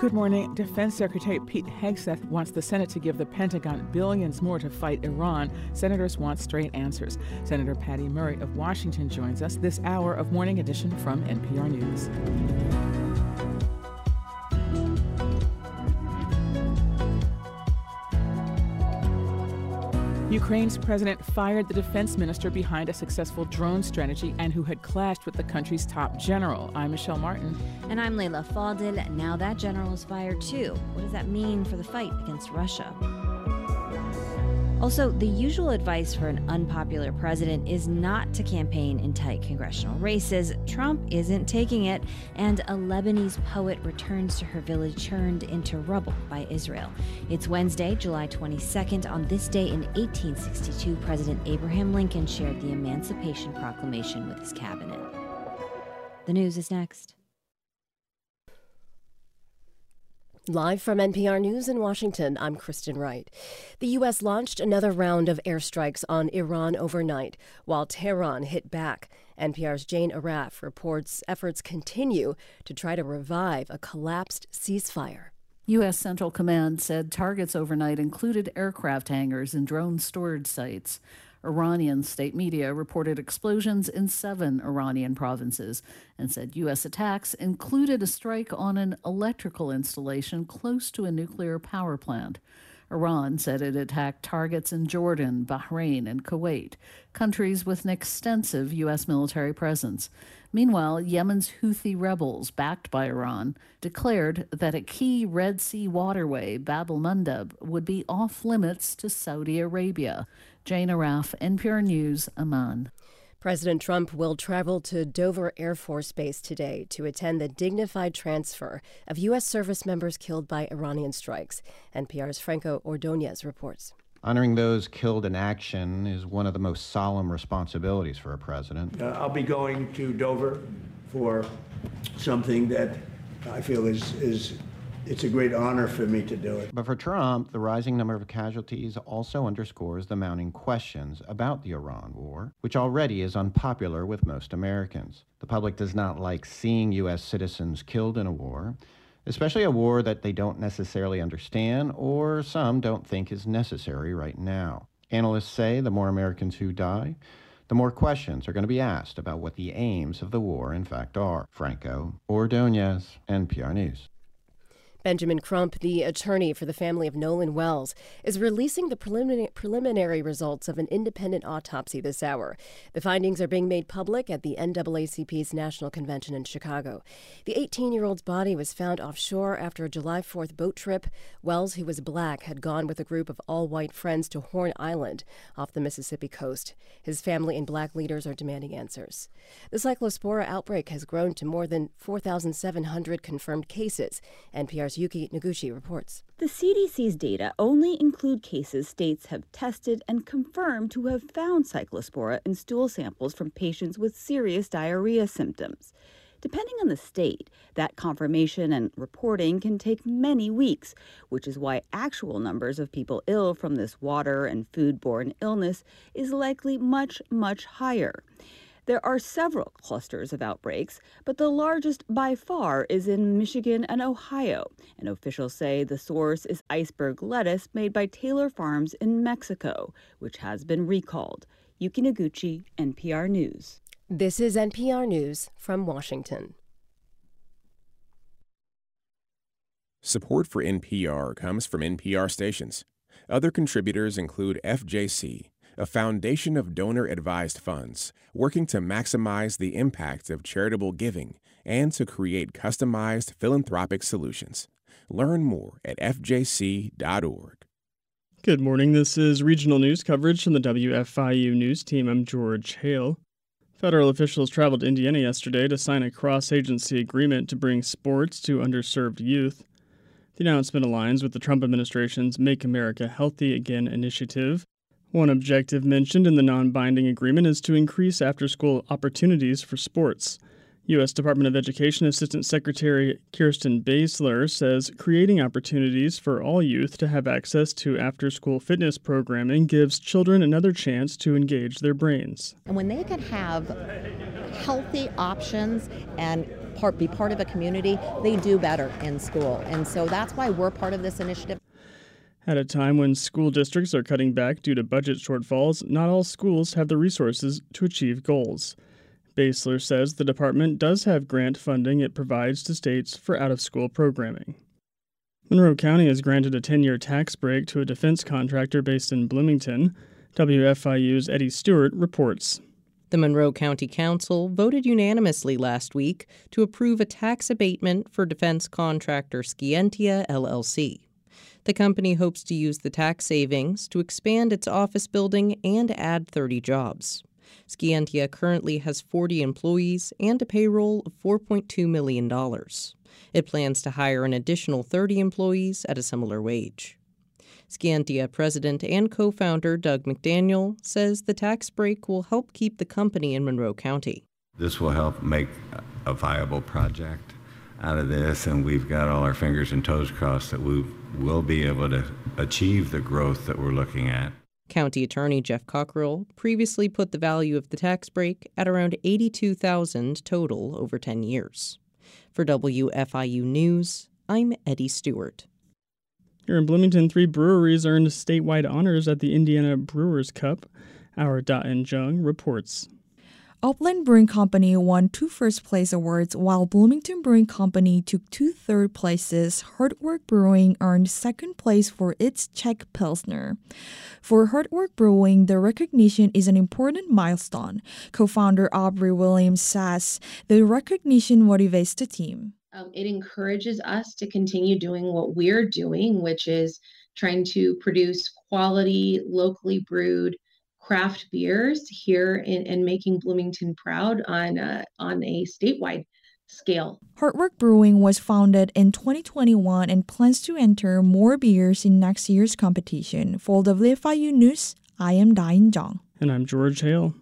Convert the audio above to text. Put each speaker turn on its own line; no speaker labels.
Good morning. Defense Secretary Pete Hegseth wants the Senate to give the Pentagon billions more to fight Iran. Senators want straight answers. Senator Patty Murray of Washington joins us this hour of Morning Edition from NPR News. Ukraine's president fired the defense minister behind a successful drone strategy and who had clashed with the country's top general. I'm Michelle Martin.
And I'm Layla Fadil. Now that general is fired too. What does that mean for the fight against Russia? Also, the usual advice for an unpopular president is not to campaign in tight congressional races. Trump isn't taking it, and a Lebanese poet returns to her village turned into rubble by Israel. It's Wednesday, July 22nd. On this day in 1862, President Abraham Lincoln shared the Emancipation Proclamation with his cabinet. The news is next.
Live from NPR News in Washington, I'm Kristen Wright. The U.S. launched another round of airstrikes on Iran overnight, while Tehran hit back. NPR's Jane Arraf reports efforts continue to try to revive a collapsed ceasefire.
U.S. Central Command said targets overnight included aircraft hangars and drone storage sites. Iranian state media reported explosions in 7 Iranian provinces and said U.S. attacks included a strike on an electrical installation close to a nuclear power plant. Iran said it attacked targets in Jordan, Bahrain, and Kuwait, countries with an extensive U.S. military presence. Meanwhile, Yemen's Houthi rebels, backed by Iran, declared that a key Red Sea waterway, Bab el-Mandeb, would be off limits to Saudi Arabia. Jane Arraf, NPR News, Amman.
President Trump will travel to Dover Air Force Base today to attend the dignified transfer of U.S. service members killed by Iranian strikes. NPR's Franco Ordonez reports.
Honoring those killed in action is one of the most solemn responsibilities for a president.
I'll be going to Dover for something that I feel it's a great honor for me to do it.
But for Trump, the rising number of casualties also underscores the mounting questions about the Iran war, which already is unpopular with most Americans. The public does not like seeing U.S. citizens killed in a war, especially a war that they don't necessarily understand or some don't think is necessary right now. Analysts say the more Americans who die, the more questions are going to be asked about what the aims of the war in fact are. Franco Ordonez, NPR News.
Benjamin Crump, the attorney for the family of Nolan Wells, is releasing the preliminary results of an independent autopsy this hour. The findings are being made public at the NAACP's National Convention in Chicago. The 18-year-old's body was found offshore after a July 4th boat trip. Wells, who was black, had gone with a group of all-white friends to Horn Island off the Mississippi coast. His family and black leaders are demanding answers. The Cyclospora outbreak has grown to more than 4,700 confirmed cases. NPR's Yuki Noguchi reports.
The CDC's data only include cases states have tested and confirmed to have found Cyclospora in stool samples from patients with serious diarrhea symptoms. Depending on the state, that confirmation and reporting can take many weeks, which is why actual numbers of people ill from this water and foodborne illness is likely much, much higher. There are several clusters of outbreaks, but the largest by far is in Michigan and Ohio, and officials say the source is iceberg lettuce made by Taylor Farms in Mexico, which has been recalled. Yuki Noguchi, NPR News.
This is NPR News from Washington.
Support for NPR comes from NPR stations. Other contributors include FJC, a foundation of donor-advised funds working to maximize the impact of charitable giving and to create customized philanthropic solutions. Learn more at fjc.org.
Good morning. This is regional news coverage from the WFIU News Team. I'm George Hale. Federal officials traveled to Indiana yesterday to sign a cross-agency agreement to bring sports to underserved youth. The announcement aligns with the Trump administration's Make America Healthy Again initiative. One objective mentioned in the non-binding agreement is to increase after-school opportunities for sports. U.S. Department of Education Assistant Secretary Kirsten Basler says creating opportunities for all youth to have access to after-school fitness programming gives children another chance to engage their brains.
And when they can have healthy options and be part of a community, they do better in school. And so that's why we're part of this initiative.
At a time when school districts are cutting back due to budget shortfalls, not all schools have the resources to achieve goals. Basler says the department does have grant funding it provides to states for out-of-school programming. Monroe County has granted a 10-year tax break to a defense contractor based in Bloomington. WFIU's Eddie Stewart reports.
The Monroe County Council voted unanimously last week to approve a tax abatement for defense contractor Scientia, LLC. The company hopes to use the tax savings to expand its office building and add 30 jobs. Scientia currently has 40 employees and a payroll of $4.2 million. It plans to hire an additional 30 employees at a similar wage. Scientia president and co-founder Doug McDaniel says the tax break will help keep the company in Monroe County.
This will help make a viable project out of this, and we've got all our fingers and toes crossed that we will be able to achieve the growth that we're looking at.
County Attorney Jeff Cockrell previously put the value of the tax break at around $82,000 total over 10 years. For WFIU News, I'm Eddie Stewart.
Here in Bloomington, 3 breweries earned statewide honors at the Indiana Brewers Cup. Our Da-In Jung reports.
Upland Brewing Company won 2 first-place awards, while Bloomington Brewing Company took 2 third places. Hard Work Brewing earned 2nd place for its Czech Pilsner. For Hard Work Brewing, the recognition is an important milestone. Co-founder Aubrey Williams says the recognition motivates the team.
It encourages us to continue doing what we're doing, which is trying to produce quality, locally brewed craft beers here and making Bloomington proud on a statewide scale.
Hard Work Brewing was founded in 2021 and plans to enter more beers in next year's competition. For WFIU News, I am Da-In Jung.
And I'm George Hale.